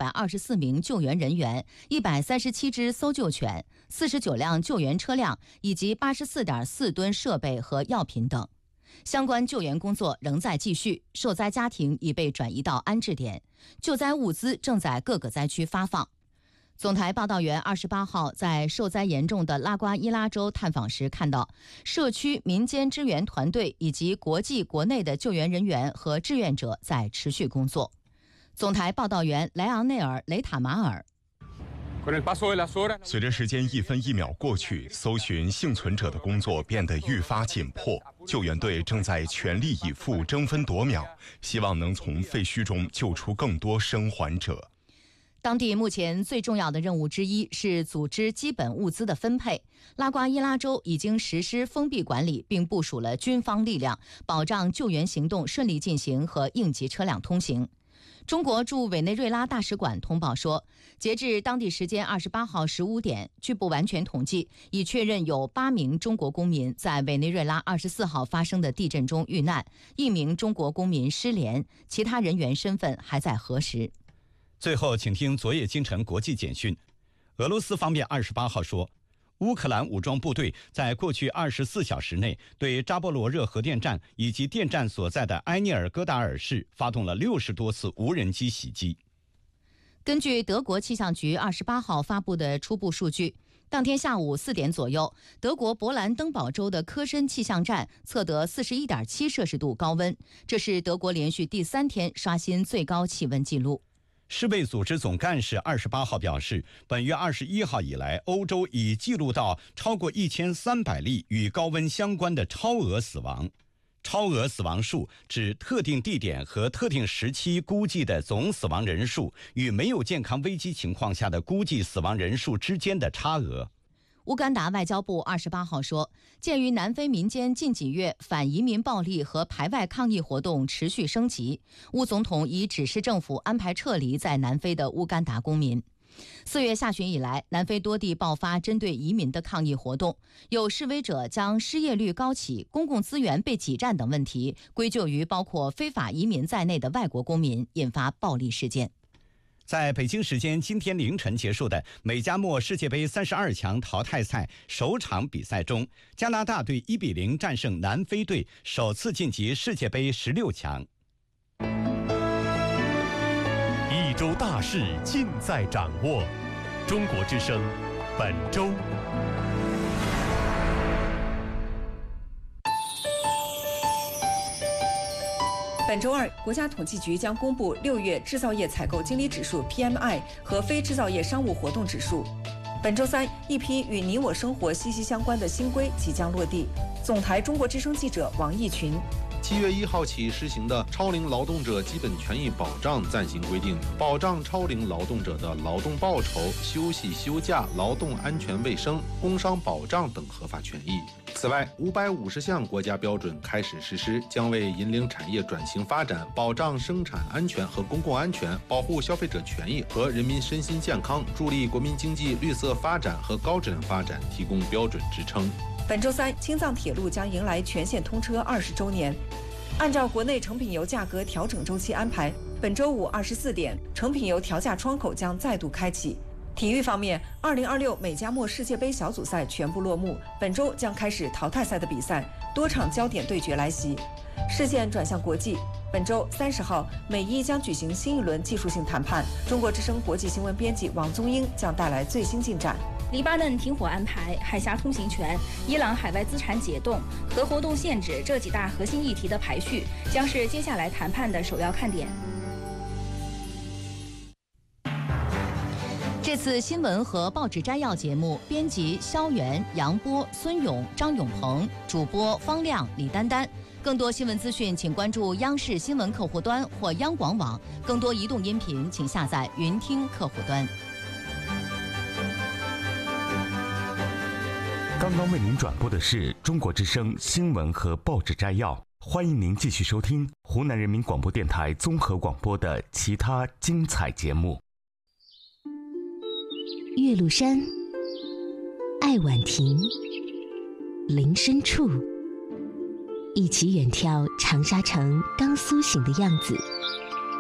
624名救援人员、137只搜救犬、49辆救援车辆以及84.4吨设备和药品等。相关救援工作仍在继续，受灾家庭已被转移到安置点，救灾物资正在各个灾区发放。总台报道员28号在受灾严重的拉瓜伊拉州探访时看到，社区民间支援团队以及国际国内的救援人员和志愿者在持续工作。总台报道员莱昂内尔·雷塔马尔。 随着时间一分一秒过去，搜寻幸存者的工作变得愈发紧迫，救援队正在全力以赴争分夺秒，希望能从废墟中救出更多生还者。 当地目前最重要的任务之一是组织基本物资的分配。拉瓜伊拉州已经实施封闭管理，并部署了军方力量，保障救援行动顺利进行和应急车辆通行。中国驻委内瑞拉大使馆通报说，截至当地时间28号15点，据不完全统计，已确认有8名中国公民在委内瑞拉24号发生的地震中遇难，1名中国公民失联，其他人员身份还在核实。 最后，请听昨夜今晨国际简讯。俄罗斯方面28号说，乌克兰武装部队在过去24小时内对扎波罗热核电站以及电站所在的埃涅尔戈达尔市发动了60多次无人机袭击。 根据德国气象局28号发布的初步数据，当天下午4点左右，德国勃兰登堡州的科申气象站测得41.7摄氏度高温，这是德国连续第3天刷新最高气温纪录。 世卫组织总干事28号表示，本月21号以来，欧洲已记录到超过1300例与高温相关的超额死亡。超额死亡数指特定地点和特定时期估计的总死亡人数与没有健康危机情况下的估计死亡人数之间的差额。 乌干达外交部28号说，鉴于南非民间近几月反移民暴力和排外抗议活动持续升级，乌总统已指示政府安排撤离在南非的乌干达公民。4月下旬以来，南非多地爆发针对移民的抗议活动，有示威者将失业率高企、公共资源被挤占等问题归咎于包括非法移民在内的外国公民，引发暴力事件。 在北京时间今天凌晨结束的美加墨世界杯32强淘汰赛首场比赛中，加拿大队1-0战胜南非队，首次晋级世界杯16强。 一周大事尽在掌握，中国之声本周。 本周二，国家统计局将公布6月制造业采购经理指数 PMI 和非制造业商务活动指数。本周三，一批与你我生活息息相关的新规即将落地。总台中国之声记者王毅群。 7月1号起施行的超龄劳动者基本权益保障暂行规定，保障超龄劳动者的劳动报酬、休息休假、劳动安全卫生、工伤保障等合法权益。此外，550项国家标准开始实施，将为引领产业转型发展、保障生产安全和公共安全、保护消费者权益和人民身心健康、助力国民经济绿色发展和高质量发展提供标准支撑。 本周三，青藏铁路将迎来全线通车20周年。按照国内成品油价格调整周期安排，本周五24点，成品油调价窗口将再度开启。体育方面，2026美加墨世界杯小组赛全部落幕，本周将开始淘汰赛的比赛，多场焦点对决来袭。视线转向国际，本周30号，美伊将举行新一轮技术性谈判。中国之声国际新闻编辑王宗英将带来最新进展。 黎巴嫩停火安排、海峡通行权、伊朗海外资产解冻、核活动限制这几大核心议题的排序，将是接下来谈判的首要看点。 这次新闻和报纸摘要节目，编辑肖元、杨波、孙勇、张永鹏，主播方亮、李丹丹。更多新闻资讯，请关注央视新闻客户端或央广网。更多移动音频，请下载云听客户端。 刚刚为您转播的是中国之声新闻和报纸摘要，欢迎您继续收听湖南人民广播电台综合广播的其他精彩节目。 岳麓山，爱晚亭，林深处，一起远眺长沙城刚苏醒的样子。